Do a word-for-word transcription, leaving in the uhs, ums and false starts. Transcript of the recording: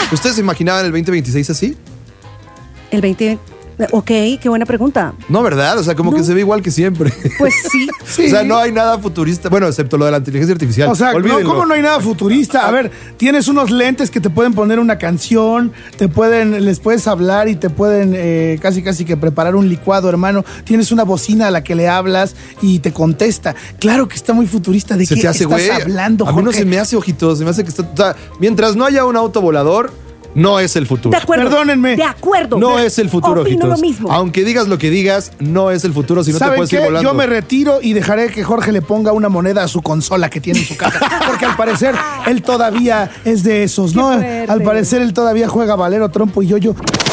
¿Ustedes se imaginaban el veinte veintiséis así? El veinte... Ok, qué buena pregunta. No, ¿verdad? O sea, como no. que se ve igual que siempre. Pues sí. sí. O sea, no hay nada futurista. Bueno, excepto lo de la inteligencia artificial. O sea, no, ¿cómo no hay nada futurista? A ver, tienes unos lentes que te pueden poner una canción, te pueden, les puedes hablar y te pueden eh, casi casi que preparar un licuado, hermano. Tienes una bocina a la que le hablas y te contesta. Claro que está muy futurista. ¿De se qué te hace, estás güey, hablando, Jorge? A mí no se me hace, ojitos. Se me hace que está... O sea, mientras no haya un auto volador... No es el futuro. De acuerdo. Perdónenme. De acuerdo. No es el futuro, Opino ojitos. lo mismo. Aunque digas lo que digas, no es el futuro si no te ¿Saben puedes qué? ir volando. Yo me retiro y dejaré que Jorge le ponga una moneda a su consola que tiene en su casa. Porque al parecer él todavía es de esos, Qué ¿no? fuerte. Al parecer él todavía juega Valero, Trompo y Yo-Yo.